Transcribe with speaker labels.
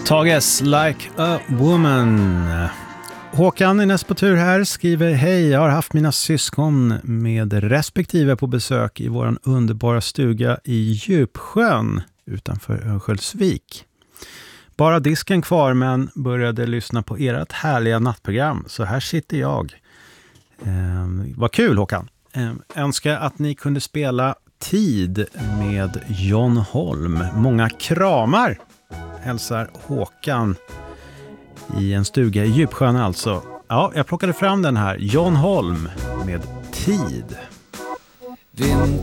Speaker 1: Tages Like a Woman. Håkan är näst på tur här, skriver: hej, jag har haft mina syskon med respektive på besök i våran underbara stuga i Djupsjön utanför Örnsköldsvik. Bara disken kvar, men började lyssna på ert härliga nattprogram, så här sitter jag. Vad kul, Håkan. Önskar att ni kunde spela Tid med John Holm. Många kramar, hälsar Håkan i en stuga i Djupsjön alltså. Ja, jag plockade fram den här. John Holm med Tid.
Speaker 2: Vintern